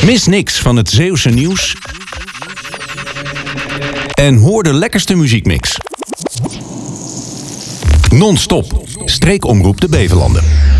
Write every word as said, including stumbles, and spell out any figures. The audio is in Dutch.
Mis niks van het Zeeuwse nieuws en hoor de lekkerste muziekmix. Non-stop, streekomroep de Beverlanden.